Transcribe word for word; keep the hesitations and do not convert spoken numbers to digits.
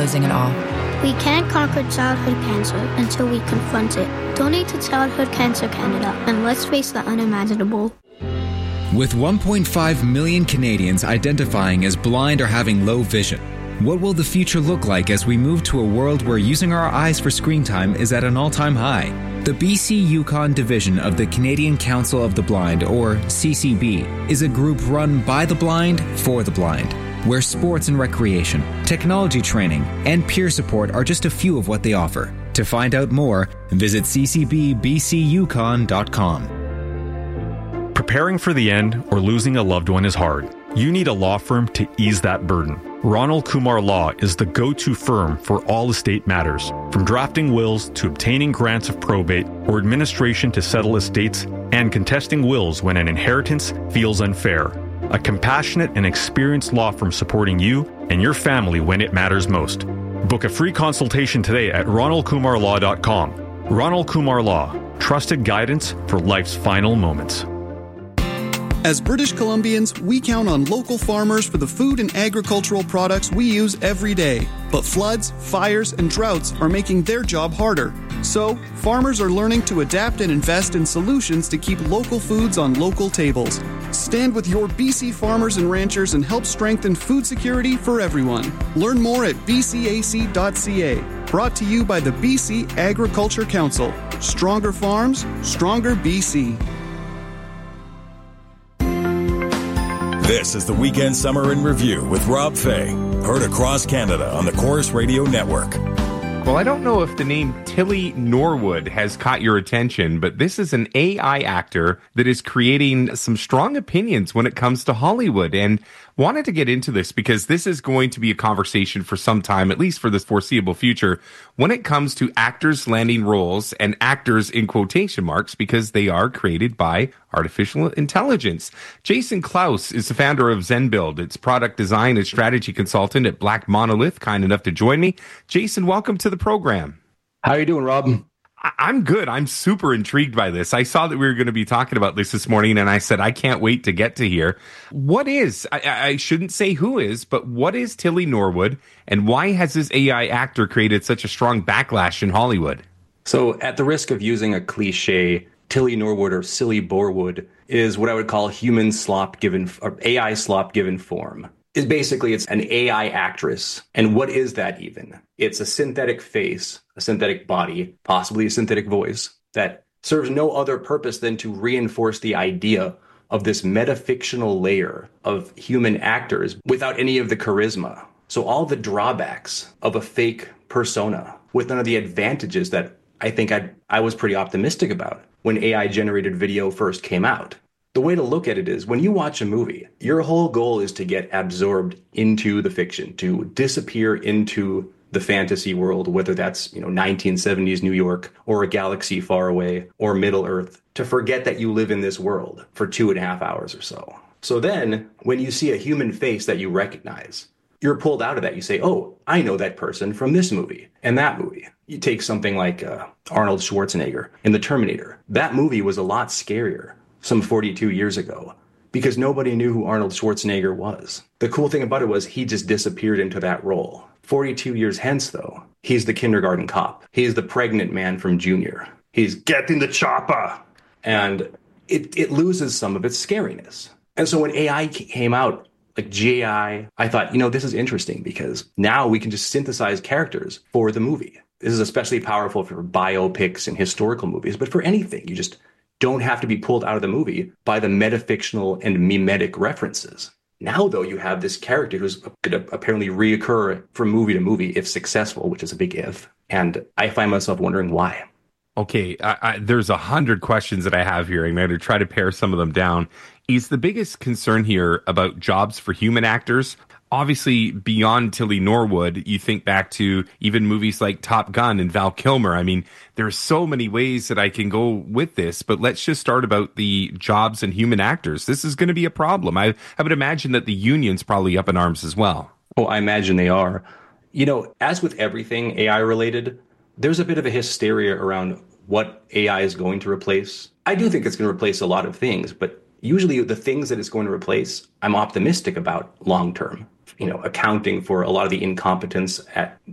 losing it all. We can't conquer childhood cancer until we confront it. Donate to Childhood Cancer Canada, and let's face the unimaginable. With one point five million Canadians identifying as blind or having low vision, what will the future look like as we move to a world where using our eyes for screen time is at an all-time high? The B C Yukon division of the Canadian Council of the Blind, or C C B, is a group run by the blind for the blind, where sports and recreation, technology training, and peer support are just a few of what they offer. To find out more, visit c c b b c yukon dot com. Preparing for the end or losing a loved one is hard. You need a law firm to ease that burden. Ronald Kumar Law is the go-to firm for all estate matters, from drafting wills to obtaining grants of probate or administration to settle estates and contesting wills when an inheritance feels unfair. A compassionate and experienced law firm supporting you and your family when it matters most. Book a free consultation today at ronald kumar law dot com. Ronald Kumar Law, trusted guidance for life's final moments. As British Columbians, we count on local farmers for the food and agricultural products we use every day. But floods, fires, and droughts are making their job harder. So, farmers are learning to adapt and invest in solutions to keep local foods on local tables. Stand with your B C farmers and ranchers and help strengthen food security for everyone. Learn more at b c a c dot c a. Brought to you by the B C Agriculture Council. Stronger farms, stronger B C. This is the Weekend Summer in Review with Rob Fay. Heard across Canada on the Chorus Radio Network. Well, I don't know if the name Tilly Norwood has caught your attention, but this is an A I actor that is creating some strong opinions when it comes to Hollywood, and wanted to get into this because this is going to be a conversation for some time, at least for the foreseeable future, when it comes to actors landing roles, and actors in quotation marks because they are created by artificial intelligence. Jason Klaus is the founder of ZenBuild. It's product design and strategy consultant at Black Monolith, kind enough to join me. Jason, welcome to the program. How are you doing, Rob? I'm good. I'm super intrigued by this. I saw that we were going to be talking about this this morning, and I said, I can't wait to get to here. What is, I, I shouldn't say who is, but what is Tilly Norwood, and why has this A I actor created such a strong backlash in Hollywood? So at the risk of using a cliche, Tilly Norwood or Silly Borewood is what I would call human slop given, or A I slop given form. Is basically, it's an A I actress. And what is that even? It's a synthetic face, a synthetic body, possibly a synthetic voice, that serves no other purpose than to reinforce the idea of this metafictional layer of human actors without any of the charisma. So all the drawbacks of a fake persona with none of the advantages that I think I I was pretty optimistic about when A I-generated video first came out. The way to look at it is when you watch a movie, your whole goal is to get absorbed into the fiction, to disappear into the fantasy world, whether that's, you know, nineteen seventies New York or a galaxy far away or Middle Earth, to forget that you live in this world for two and a half hours or so. So then when you see a human face that you recognize, you're pulled out of that. You say, oh, I know that person from this movie and that movie. You take something like uh, Arnold Schwarzenegger in The Terminator. That movie was a lot scarier some forty-two years ago, because nobody knew who Arnold Schwarzenegger was. The cool thing about it was he just disappeared into that role. forty-two years hence, though, he's the kindergarten cop. He's the pregnant man from Junior. He's getting the chopper. And it, it loses some of its scariness. And so when A I came out, like J I, I thought, you know, this is interesting because now we can just synthesize characters for the movie. This is especially powerful for biopics and historical movies, but for anything, you just don't have to be pulled out of the movie by the metafictional and mimetic references. Now, though, you have this character who's going to apparently reoccur from movie to movie if successful, which is a big if. And I find myself wondering why. Okay, I, I, there's a hundred questions that I have here. I'm going to try to pare some of them down. Is the biggest concern here about jobs for human actors? Obviously, beyond Tilly Norwood, you think back to even movies like Top Gun and Val Kilmer. I mean, there's so many ways that I can go with this, but let's just start about the jobs and human actors. This is going to be a problem. I, I would imagine that the union's probably up in arms as well. Oh, I imagine they are. You know, as with everything A I related, there's a bit of a hysteria around what A I is going to replace. I do think it's going to replace a lot of things, but usually the things that it's going to replace, I'm optimistic about long term. You know, accounting for a lot of the incompetence at